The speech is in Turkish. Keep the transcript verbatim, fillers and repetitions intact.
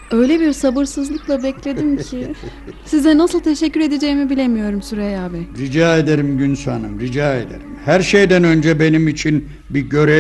Öyle bir sabırsızlıkla bekledim ki size nasıl teşekkür edeceğimi bilemiyorum Süreyya Bey. Rica ederim Günsü Hanım, rica ederim. Her şeyden önce benim için bir görev